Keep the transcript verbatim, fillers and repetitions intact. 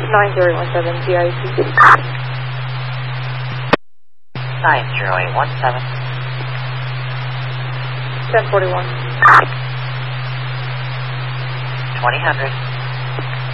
nine zero eight one seven, D I C. nine zero eight one seven. ten forty-one. twenty hundred.